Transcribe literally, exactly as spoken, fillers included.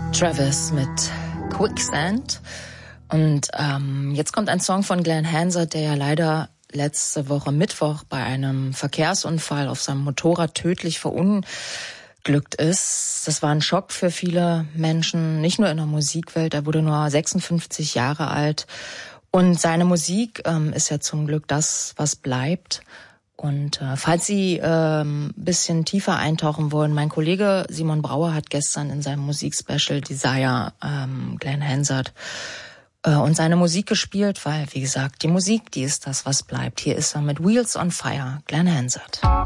Travis mit Quicksand. Und ähm, jetzt kommt ein Song von Glenn Hansard, der ja leider letzte Woche Mittwoch bei einem Verkehrsunfall auf seinem Motorrad tödlich verunglückt ist. Das war ein Schock für viele Menschen, nicht nur in der Musikwelt. Er wurde nur sechsundfünfzig Jahre alt. Und seine Musik ähm, ist ja zum Glück das, was bleibt. Und äh, falls Sie ähm, bisschen tiefer eintauchen wollen, mein Kollege Simon Brauer hat gestern in seinem Musikspecial Desire ähm, Glenn Hansard äh, und seine Musik gespielt, weil, wie gesagt, die Musik, die ist das, was bleibt. Hier ist er mit Wheels on Fire, Glenn Hansard.